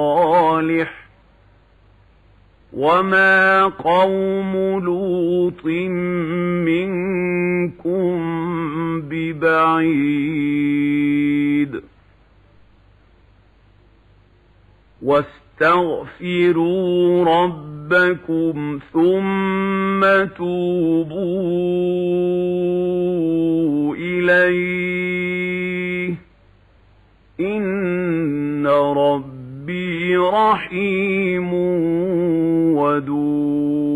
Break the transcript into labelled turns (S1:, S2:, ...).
S1: صالح وما قوم لوط منكم ببعيد واستغفروا ربكم ثم توبوا إليه إن ربي رحيم ودود